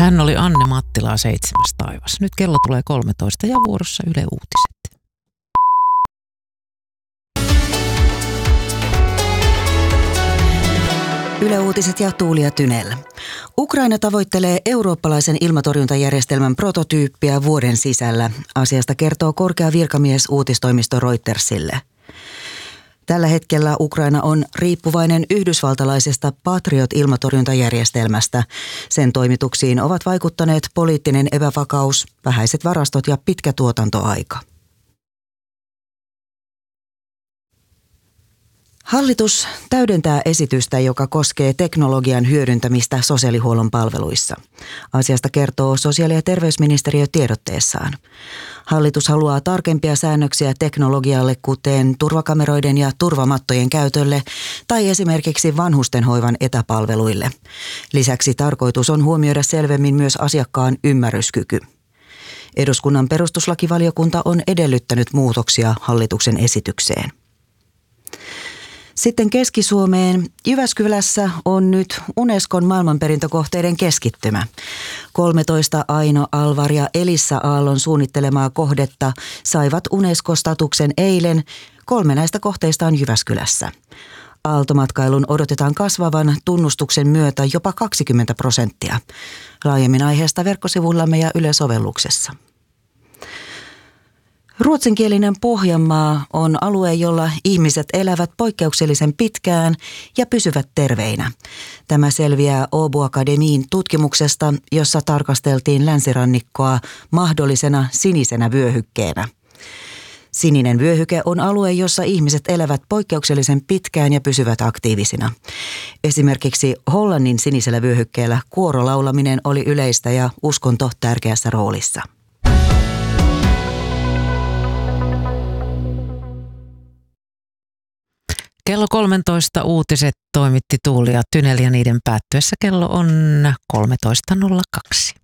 Hän oli Anne Mattilaa 7. taivas. Nyt kello tulee 13 ja vuorossa Yle Uutiset. Yle Uutiset ja Tuulia Tynell. Ukraina tavoittelee eurooppalaisen ilmatorjuntajärjestelmän prototyyppiä vuoden sisällä. Asiasta kertoo korkea virkamies uutistoimisto Reutersille. Tällä hetkellä Ukraina on riippuvainen yhdysvaltalaisesta Patriot-ilmatorjuntajärjestelmästä. Sen toimituksiin ovat vaikuttaneet poliittinen epävakaus, vähäiset varastot ja pitkä tuotantoaika. Hallitus täydentää esitystä, joka koskee teknologian hyödyntämistä sosiaalihuollon palveluissa. Asiasta kertoo sosiaali- ja terveysministeriö tiedotteessaan. Hallitus haluaa tarkempia säännöksiä teknologialle, kuten turvakameroiden ja turvamattojen käytölle tai esimerkiksi vanhustenhoivan etäpalveluille. Lisäksi tarkoitus on huomioida selvemmin myös asiakkaan ymmärryskyky. Eduskunnan perustuslakivaliokunta on edellyttänyt muutoksia hallituksen esitykseen. Sitten Keski-Suomeen. Jyväskylässä on nyt Unescon maailmanperintökohteiden keskittymä. 13 Aino, Alvar ja Elissa Aallon suunnittelemaa kohdetta saivat Unesco-statuksen eilen. 3 näistä kohteista on Jyväskylässä. Aaltomatkailun odotetaan kasvavan tunnustuksen myötä jopa 20%. Laajemmin aiheesta verkkosivullamme ja Yle-sovelluksessa. Ruotsinkielinen Pohjanmaa on alue, jolla ihmiset elävät poikkeuksellisen pitkään ja pysyvät terveinä. Tämä selviää Åbo Akademiin tutkimuksesta, jossa tarkasteltiin länsirannikkoa mahdollisena sinisenä vyöhykkeenä. Sininen vyöhyke on alue, jossa ihmiset elävät poikkeuksellisen pitkään ja pysyvät aktiivisina. Esimerkiksi Hollannin sinisellä vyöhykkeellä kuorolaulaminen oli yleistä ja uskonto tärkeässä roolissa. Kello 13 uutiset toimitti Tuulia Tynell ja niiden päättyessä kello on 13.02.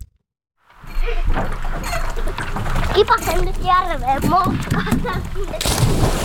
Kipasen nyt järveen motkata.